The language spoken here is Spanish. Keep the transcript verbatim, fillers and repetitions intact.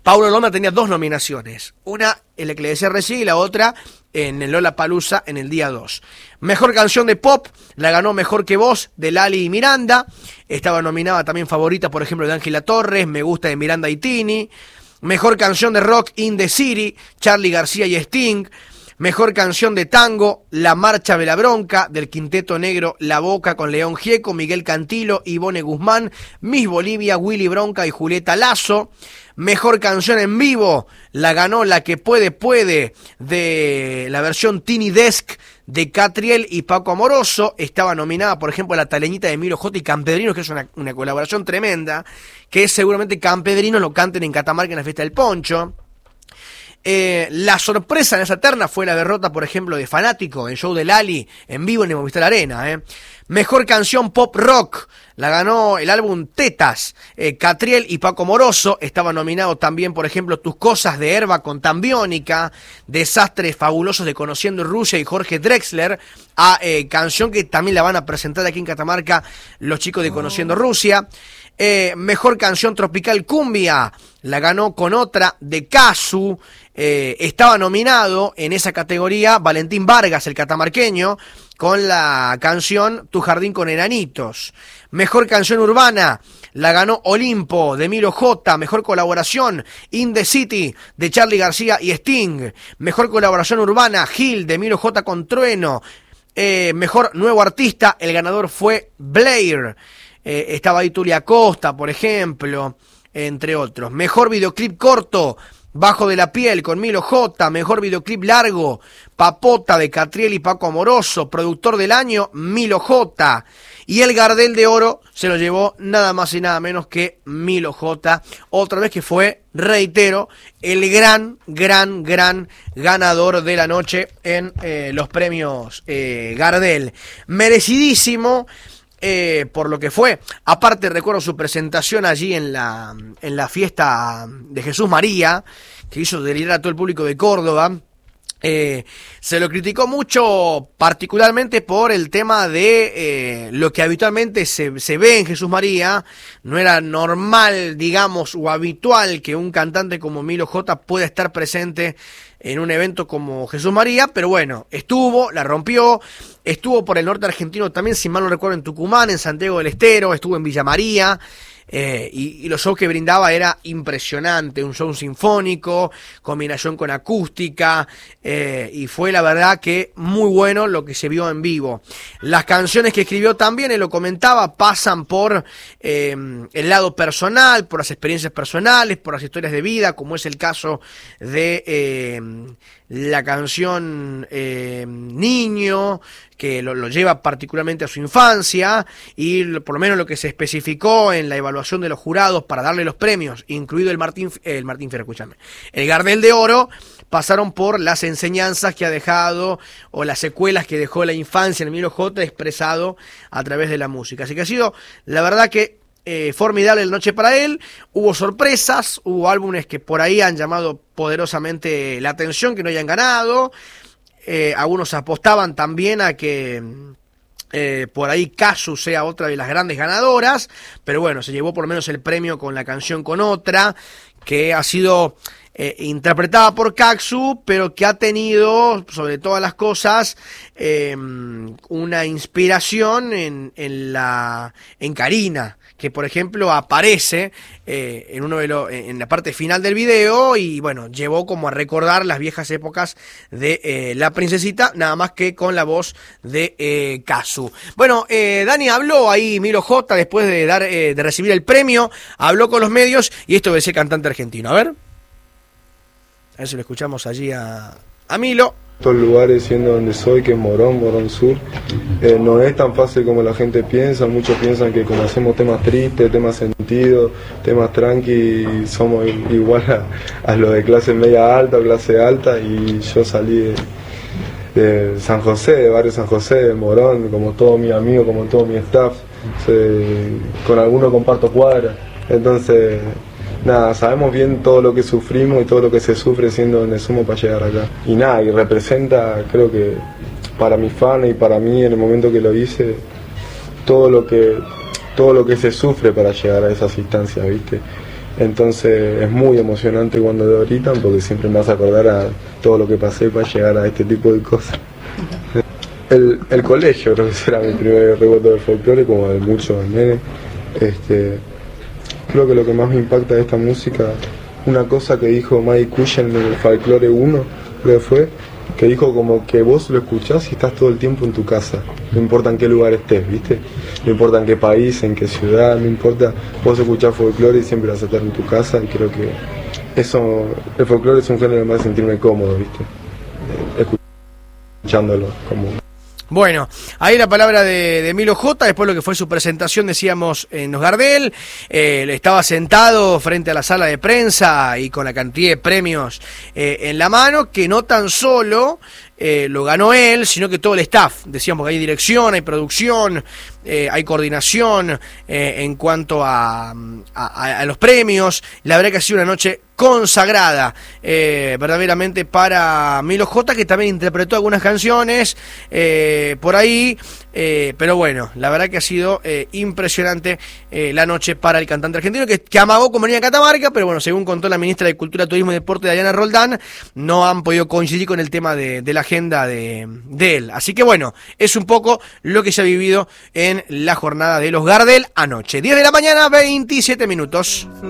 Paulo Londra tenía dos nominaciones, una en la que le decía recién y la otra en el Lollapalooza en el día dos. Mejor canción de pop, la ganó Mejor que Vos, de Lali y Miranda. Estaba nominada también Favorita, por ejemplo, de Ángela Torres, Me Gusta, de Miranda y Tini. Mejor canción de rock, In the City, Charly García y Sting. Mejor canción de tango, La Marcha de la Bronca, del Quinteto Negro La Boca, con León Gieco, Miguel Cantilo, Ivone Guzmán, Miss Bolivia, Willy Bronca y Julieta Lazo. Mejor canción en vivo, la ganó La que puede, puede, de la versión Tiny Desk de Catriel y Paco Amoroso. Estaba nominada, por ejemplo, La Taleñita de Milo J y Campedrinos, que es una, una colaboración tremenda, que seguramente Campedrinos lo canten en Catamarca en la Fiesta del Poncho. Eh, la sorpresa en esa terna fue la derrota, por ejemplo, de Fanático, el show de Lali en vivo en el Movistar Arena. Eh. Mejor canción pop rock, la ganó el álbum Tetas, eh, Catriel y Paco Moroso. Estaba nominado también, por ejemplo, Tus Cosas de Herba con Tambiónica, Desastres Fabulosos de Conociendo Rusia y Jorge Drexler, a eh, canción que también la van a presentar aquí en Catamarca los chicos de Conociendo Rusia. Eh, mejor canción tropical cumbia, la ganó Con Otra de Casu. Eh, estaba nominado en esa categoría Valentín Vargas, el catamarqueño, con la canción Tu Jardín con Enanitos. Mejor canción urbana, la ganó Olimpo de Milo J. Mejor colaboración, In the City de Charly García y Sting. Mejor colaboración urbana, Gil de Milo J con Trueno. Eh, mejor nuevo artista, el ganador fue Blair. Eh, estaba ahí Tulia Costa, por ejemplo, entre otros. Mejor videoclip corto, Bajo de la Piel con Milo J. Mejor videoclip largo, Papota de Catriel y Paco Amoroso. Productor del año, Milo J. Y el Gardel de Oro se lo llevó nada más y nada menos que Milo J. Otra vez que fue, reitero, el gran, gran, gran ganador de la noche en eh, los premios eh, Gardel. Merecidísimo. Eh, por lo que fue. Aparte recuerdo su presentación allí en la, en la fiesta de Jesús María, que hizo delirar a todo el público de Córdoba. Eh, se lo criticó mucho, particularmente por el tema de eh, lo que habitualmente se, se ve en Jesús María. No era normal, digamos, o habitual que un cantante como Milo J pueda estar presente en un evento como Jesús María, pero bueno, estuvo, la rompió, estuvo por el norte argentino también, si mal no recuerdo, en Tucumán, en Santiago del Estero, estuvo en Villa María. Eh, y, y los shows que brindaba era impresionante, un show sinfónico, combinación con acústica, eh, y fue la verdad que muy bueno lo que se vio en vivo. Las canciones que escribió también, él lo comentaba, pasan por eh, el lado personal, por las experiencias personales, por las historias de vida, como es el caso de eh, la canción eh, Niño, que lo, lo lleva particularmente a su infancia, y lo, por lo menos lo que se especificó en la evaluación de los jurados para darle los premios, incluido el Martín, el Martín Fierro, escúchame, el Gardel de Oro, pasaron por las enseñanzas que ha dejado o las secuelas que dejó la infancia en Milo J expresado a través de la música. Así que ha sido, la verdad que Eh, formidable la noche para él. Hubo sorpresas, hubo álbumes que por ahí han llamado poderosamente la atención, que no hayan ganado. Eh, algunos apostaban también a que eh, por ahí Casu sea otra de las grandes ganadoras, pero bueno, se llevó por lo menos el premio con la canción Con Otra, que ha sido eh, interpretada por Casu, pero que ha tenido, sobre todas las cosas, eh, una inspiración en, en la en Karina, que por ejemplo aparece eh, en uno de los en la parte final del video, y bueno, llevó como a recordar las viejas épocas de eh, La Princesita, nada más que con la voz de eh, Casu. Bueno, eh, Dani habló ahí, Milo J, después de dar eh, de recibir el premio, habló con los medios, y esto de ese cantante argentino. A ver, a ver si lo escuchamos allí a, a Milo. Estos lugares, siendo donde soy, que es Morón, Morón Sur, eh, no es tan fácil como la gente piensa. Muchos piensan que como hacemos temas tristes, temas sentidos, temas tranqui, somos igual a, a los de clase media alta o clase alta, y yo salí de, de San José, de barrio San José, de Morón, como todos mis amigos, como todo mi staff, se, con algunos comparto cuadra, entonces nada, sabemos bien todo lo que sufrimos y todo lo que se sufre siendo donde somos para llegar acá. Y nada, y representa, creo que para mis fans y para mí en el momento que lo hice, todo lo que todo lo que se sufre para llegar a esas instancias, ¿viste? Entonces es muy emocionante cuando lo gritan porque siempre me hace acordar a todo lo que pasé para llegar a este tipo de cosas. El, el colegio creo que será mi primer recuerdo del folclore, como de muchos nenes. Este, creo que lo que más me impacta de esta música, una cosa que dijo Mike Cushen en el Folklore uno, creo que fue, que dijo como que vos lo escuchás y estás todo el tiempo en tu casa, no importa en qué lugar estés, ¿viste? No importa en qué país, en qué ciudad, no importa, vos escuchás folclore y siempre vas a estar en tu casa, y creo que eso, el folclore es un género que me hace sentirme cómodo, ¿viste? Escuchándolo como... Bueno, ahí la palabra de, de Milo J, después lo que fue su presentación, decíamos, en los Gardel, eh, estaba sentado frente a la sala de prensa y con la cantidad de premios eh, en la mano, que no tan solo eh, lo ganó él, sino que todo el staff, decíamos que hay dirección, hay producción, eh, hay coordinación eh, en cuanto a, a, a los premios. La verdad que ha sido una noche consagrada eh, verdaderamente para Milo J, que también interpretó algunas canciones eh, por ahí, eh, pero bueno, la verdad que ha sido eh, impresionante eh, la noche para el cantante argentino, que, que amagó con venir a Catamarca, pero bueno, según contó la ministra de Cultura, Turismo y Deporte, Diana Roldán, no han podido coincidir con el tema de, de la agenda de, de él. Así que bueno, es un poco lo que se ha vivido en la jornada de los Gardel anoche. diez de la mañana, veintisiete minutos.